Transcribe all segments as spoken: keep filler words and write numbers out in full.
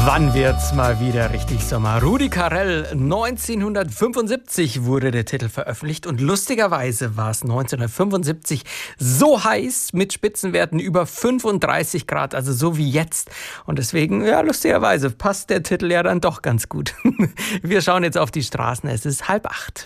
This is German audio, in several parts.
Wann wird's mal wieder richtig Sommer? Rudi Carrell, neunzehnhundertfünfundsiebzig wurde der Titel veröffentlicht und lustigerweise war es neunzehnhundertfünfundsiebzig so heiß mit Spitzenwerten über fünfunddreißig Grad, also so wie jetzt. Und deswegen, ja, lustigerweise passt der Titel ja dann doch ganz gut. Wir schauen jetzt auf die Straßen, es ist halb acht.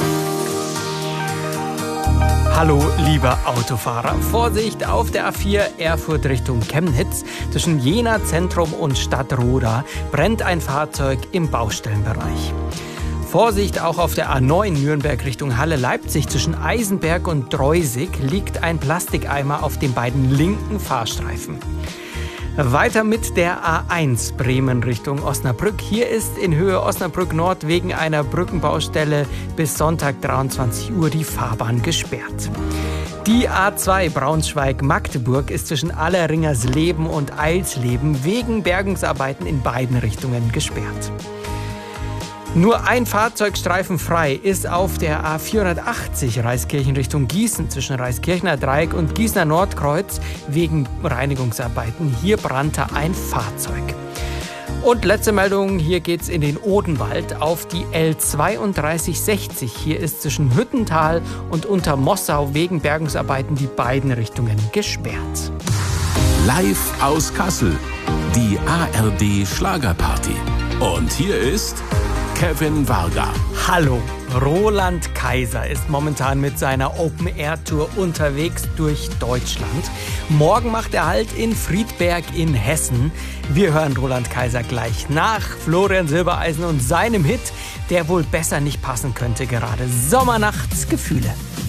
Hallo, lieber Autofahrer. Vorsicht auf der A vier Erfurt Richtung Chemnitz. Zwischen Jena Zentrum und Stadtroda brennt ein Fahrzeug im Baustellenbereich. Vorsicht auch auf der A neun Nürnberg Richtung Halle-Leipzig. Zwischen Eisenberg und Dreusig liegt ein Plastikeimer auf den beiden linken Fahrstreifen. Weiter mit der A eins Bremen Richtung Osnabrück. Hier ist in Höhe Osnabrück Nord wegen einer Brückenbaustelle bis Sonntag dreiundzwanzig Uhr die Fahrbahn gesperrt. Die A zwei Braunschweig-Magdeburg ist zwischen Alleringersleben und Eilsleben wegen Bergungsarbeiten in beiden Richtungen gesperrt. Nur ein Fahrzeugstreifen frei ist auf der A vierhundertachtzig Reiskirchen Richtung Gießen zwischen Reiskirchener Dreieck und Gießener Nordkreuz wegen Reinigungsarbeiten. Hier brannte ein Fahrzeug. Und letzte Meldung, hier geht's in den Odenwald auf die L zweiunddreißig sechzig. Hier ist zwischen Hüttental und Untermossau wegen Bergungsarbeiten die beiden Richtungen gesperrt. Live aus Kassel, die A R D Schlagerparty. Und hier ist Kevin Varga. Hallo, Roland Kaiser ist momentan mit seiner Open-Air-Tour unterwegs durch Deutschland. Morgen macht er Halt in Friedberg in Hessen. Wir hören Roland Kaiser gleich nach Florian Silbereisen und seinem Hit, der wohl besser nicht passen könnte gerade. Sommernachtsgefühle.